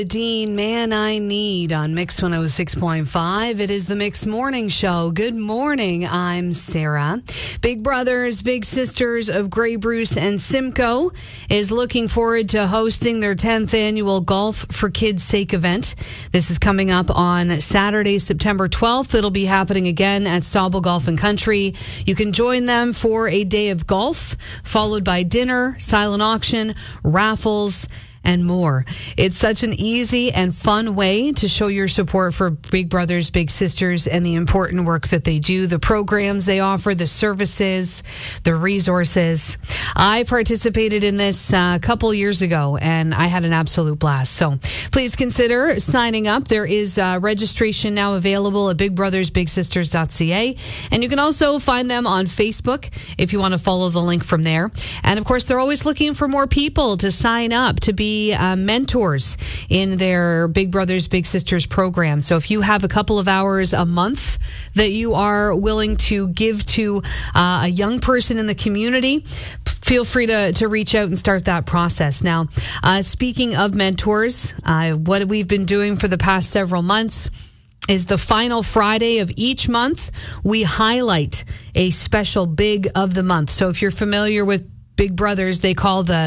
Dean, Man I Need on Mix 106.5. It is the Mix Morning Show. Good morning. I'm Sarah. Big Brothers, Big Sisters of Grey Bruce and Simcoe is looking forward to hosting their 10th annual Golf for Kids' Sake event. This is coming up on Saturday, September 12th. It'll be happening again at Sauble Golf and Country. You can join them for a day of golf, followed by dinner, silent auction, raffles, and more. It's such an easy and fun way to show your support for Big Brothers, Big Sisters, and the important work that they do, the programs they offer, the services, the resources. I participated in this a couple years ago, and I had an absolute blast. So please consider signing up. There is registration now available at bigbrothersbigsisters.ca, and you can also find them on Facebook if you want to follow the link from there. And of course, they're always looking for more people to sign up to be mentors in their Big Brothers Big Sisters program. So if you have a couple of hours a month that you are willing to give to a young person in the community, feel free to reach out and start that process. Now, speaking of mentors, what we've been doing for the past several months is the final Friday of each month, we highlight a special Big of the Month. So if you're familiar with Big Brothers, they call the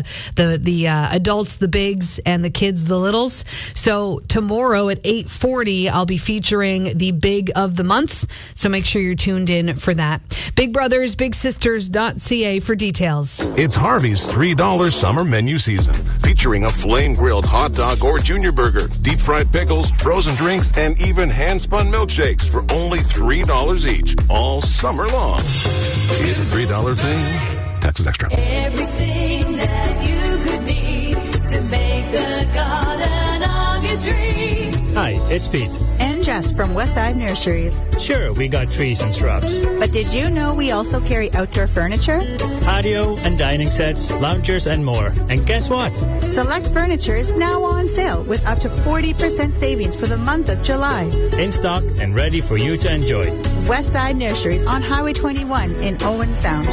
adults the bigs and the kids the littles. So tomorrow at 8:40, I'll be featuring the Big of the Month. So make sure you're tuned in for that. BigBrothersBigSisters.ca for details. It's Harvey's $3 summer menu season, featuring a flame-grilled hot dog or junior burger, deep-fried pickles, frozen drinks, and even hand-spun milkshakes for only $3 each, all summer long. It's a $3 thing. Taxes extra. Everything that you could need to make the garden of your dreams. Hi, it's Pete. And Jess from Westside Nurseries. Sure, we got trees and shrubs. But did you know we also carry outdoor furniture? Patio and dining sets, loungers, and more. And guess what? Select furniture is now on sale with up to 40% savings for the month of July. In stock and ready for you to enjoy. Westside Nurseries on Highway 21 in Owen Sound.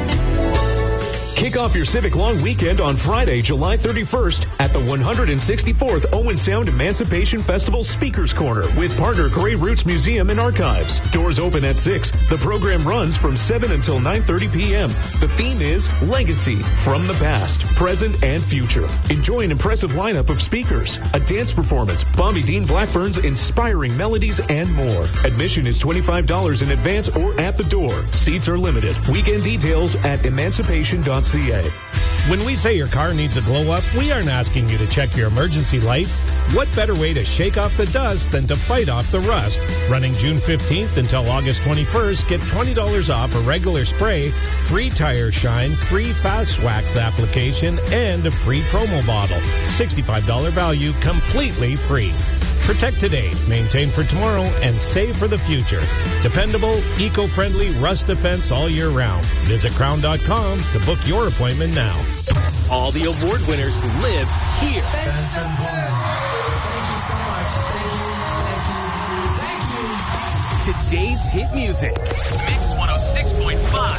Kick off your Civic Long Weekend on Friday, July 31st at the 164th Owen Sound Emancipation Festival Speakers Corner with partner Grey Roots Museum and Archives. Doors open at 6. The program runs from 7 until 9:30 p.m. The theme is Legacy, from the past, present, and future. Enjoy an impressive lineup of speakers, a dance performance, Bobby Dean Blackburn's inspiring melodies, and more. Admission is $25 in advance or at the door. Seats are limited. Weekend details at emancipation.ca. When we say your car needs a glow up, we aren't asking you to check your emergency lights. What better way to shake off the dust than to fight off the rust? Running June 15th until August 21st, get $20 off a regular spray, free tire shine, free fast wax application, and a free promo bottle. $65 value, completely free. Protect today, maintain for tomorrow, and save for the future. Dependable, eco-friendly rust defense all year round. Visit crown.com to book your appointment now. All the award winners live here. Benson Boone. Thank you so much. Thank you. Today's hit music. Mix 106.5.